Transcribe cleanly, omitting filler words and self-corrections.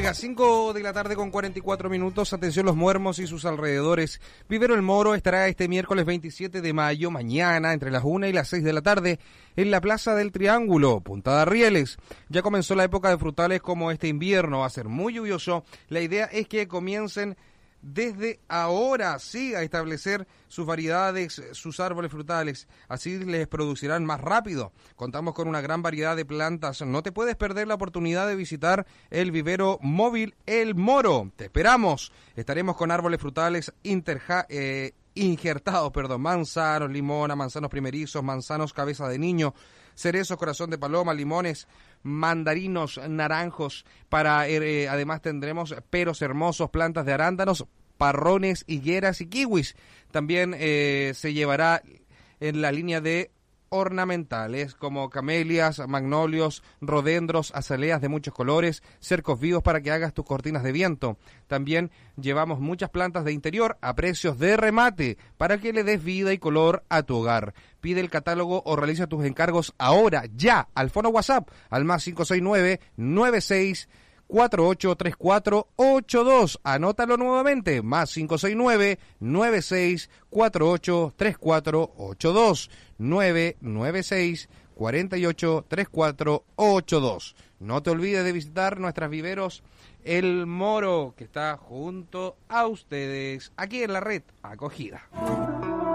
Oiga, 5 de la tarde con 44 minutos. Atención los Muermos y sus alrededores. Vivero El Moro estará este miércoles 27 de mayo, mañana, entre las 1 y las 6 de la tarde, en la Plaza del Triángulo, Punta de Rieles. Ya comenzó la época de frutales como este invierno. Va a ser muy lluvioso. La idea es que comiencen desde ahora, sí, a establecer sus variedades, sus árboles frutales. Así les producirán más rápido. Contamos con una gran variedad de plantas. No te puedes perder la oportunidad de visitar el vivero móvil El Moro. Te esperamos. Estaremos con árboles frutales injertados, manzanos, limona, manzanos primerizos, manzanos cabeza de niño, cerezos, corazón de paloma, limones, mandarinos, naranjos. Además tendremos peros hermosos, plantas de arándanos, parrones, higueras y kiwis. También se llevará en la línea de ornamentales como camelias, magnolios, rodendros, azaleas de muchos colores, cercos vivos para que hagas tus cortinas de viento. También llevamos muchas plantas de interior a precios de remate para que le des vida y color a tu hogar. Pide el catálogo o realiza tus encargos ahora, ya, al fono WhatsApp, al más 569-96483482. Anótalo nuevamente, más 569-96483482. 996-483482. No te olvides de visitar nuestras viveros El Moro, que está junto a ustedes, aquí en la red Acogida.